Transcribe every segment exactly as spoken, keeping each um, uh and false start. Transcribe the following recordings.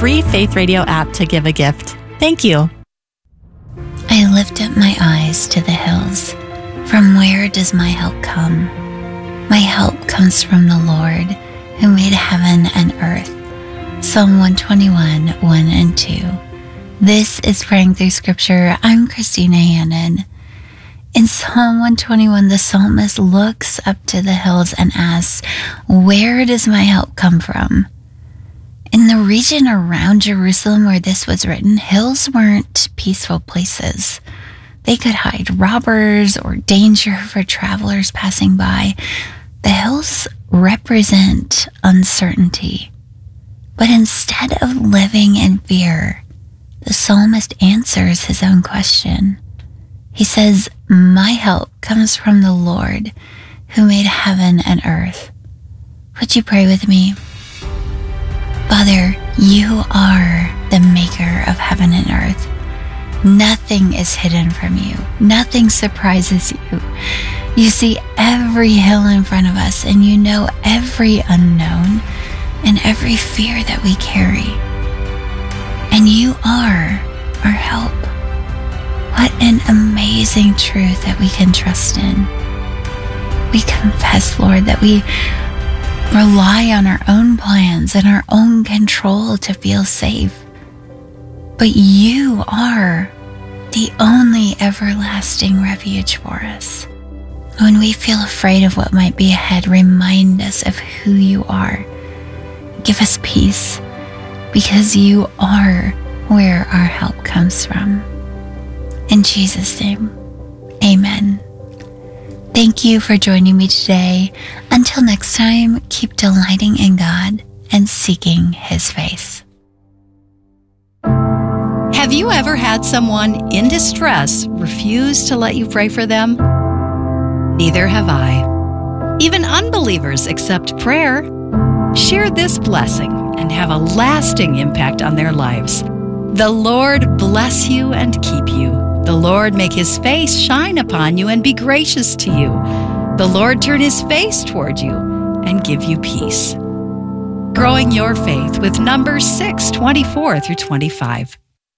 free Faith Radio app to give a gift. Thank you. I lift up my eyes to the hills. From where does my help come? My help comes from the Lord, who made heaven and earth. Psalm one twenty-one, one and two. This is Praying Through Scripture. I'm Christina Hannon. In Psalm one twenty-one, the psalmist looks up to the hills and asks, where does my help come from? In the region around Jerusalem where this was written, hills weren't peaceful places. They could hide robbers or danger for travelers passing by. The hills represent uncertainty. But instead of living in fear, the psalmist answers his own question. He says, my help comes from the Lord who made heaven and earth. Would you pray with me? Father, you are the maker of heaven and earth. Nothing is hidden from you. Nothing surprises you. You see every hill in front of us, and you know every unknown and every fear that we carry. And you are our help. What an amazing truth that we can trust in. We confess, Lord, that we rely on our own plans and our own control to feel safe. But you are the only everlasting refuge for us. When we feel afraid of what might be ahead, remind us of who you are. Give us peace, because you are where our help comes from. In Jesus' name, amen. Thank you for joining me today. Until next time, keep delighting in God and seeking His face. Have you ever had someone in distress refuse to let you pray for them? Neither have I. Even unbelievers accept prayer. Share this blessing and have a lasting impact on their lives. The Lord bless you and keep you. The Lord make His face shine upon you and be gracious to you. The Lord turn His face toward you and give you peace. Growing your faith with Numbers six, twenty-four through twenty-five.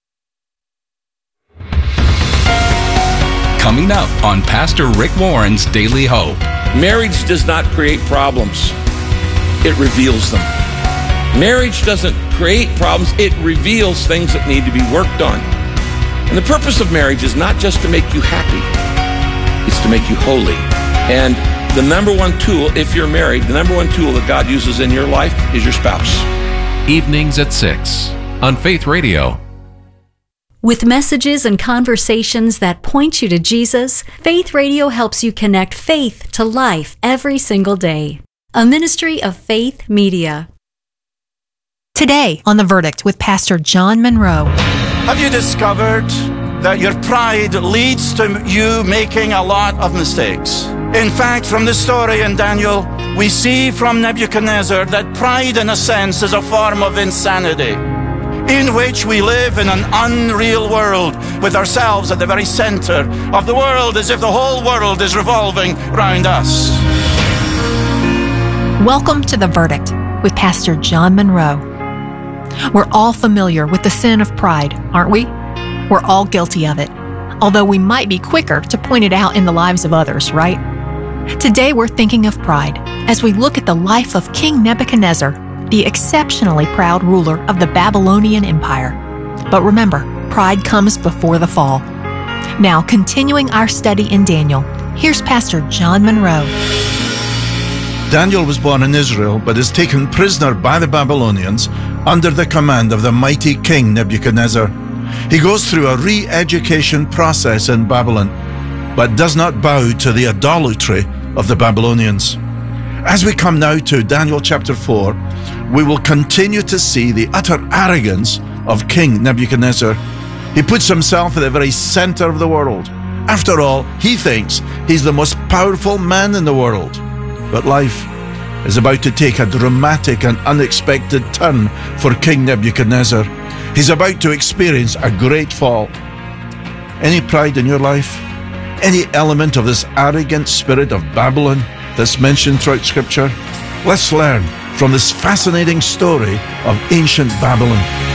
Coming up on Pastor Rick Warren's Daily Hope. Marriage does not create problems. It reveals them. Marriage doesn't create problems. It reveals things that need to be worked on. And the purpose of marriage is not just to make you happy. It's to make you holy. And the number one tool, if you're married, the number one tool that God uses in your life is your spouse. Evenings at six on Faith Radio. With messages and conversations that point you to Jesus, Faith Radio helps you connect faith to life every single day. A ministry of Faith Media. Today on The Verdict with Pastor John Monroe. Have you discovered that your pride leads to you making a lot of mistakes? In fact, from the story in Daniel, we see from Nebuchadnezzar that pride, in a sense, is a form of insanity, in which we live in an unreal world with ourselves at the very center of the world, as if the whole world is revolving around us. Welcome to The Verdict with Pastor John Monroe. We're all familiar with the sin of pride, aren't we? We're all guilty of it, although we might be quicker to point it out in the lives of others, right? Today we're thinking of pride as we look at the life of King Nebuchadnezzar, the exceptionally proud ruler of the Babylonian Empire. But remember, pride comes before the fall. Now, continuing our study in Daniel, here's Pastor John Monroe. Daniel was born in Israel, but is taken prisoner by the Babylonians under the command of the mighty King Nebuchadnezzar. He goes through a re-education process in Babylon, but does not bow to the idolatry of the Babylonians. As we come now to Daniel chapter four, we will continue to see the utter arrogance of King Nebuchadnezzar. He puts himself at the very center of the world. After all, he thinks he's the most powerful man in the world. But life is about to take a dramatic and unexpected turn for King Nebuchadnezzar. He's about to experience a great fall. Any pride in your life? Any element of this arrogant spirit of Babylon that's mentioned throughout Scripture? Let's learn from this fascinating story of ancient Babylon.